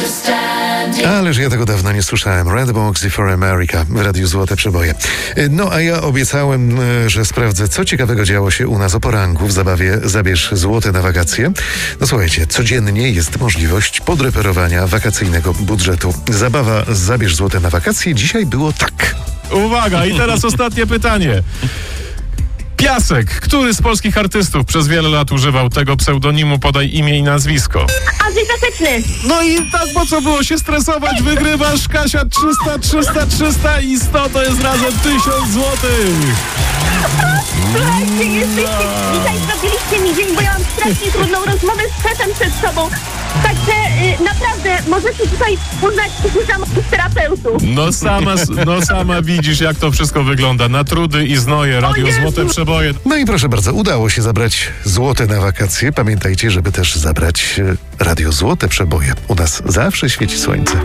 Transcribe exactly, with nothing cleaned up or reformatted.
Ależ ja tego dawno nie słyszałem. Redbox for America w Radiu Złote Przeboje. No a ja obiecałem, że sprawdzę, co ciekawego działo się u nas o poranku w zabawie Zabierz Złote na wakacje. No słuchajcie, codziennie jest możliwość podreperowania wakacyjnego budżetu. Zabawa Zabierz Złote na wakacje dzisiaj było tak. Uwaga, i teraz ostatnie pytanie. Piasek. Który z polskich artystów przez wiele lat używał tego pseudonimu? Podaj imię i nazwisko. Andrzej Piaseczny. No i tak, po co było się stresować? Wygrywasz, Kasia, trzysta, trzysta, trzysta i sto to jest razem tysiąc złotych. Słuchajcie, jesteście, dzisiaj zrobiliście mi dzień, bo ja mam strasznie trudną rozmowę z szefem przed sobą. Także y, naprawdę możecie tutaj poznać moich terapeutów. No sama, no sama widzisz, jak to wszystko wygląda. Na trudy i znoje, Radio Złote Przeboje. No i proszę bardzo, udało się zabrać złote na wakacje. Pamiętajcie, żeby też zabrać Radio Złote Przeboje. U nas zawsze świeci słońce.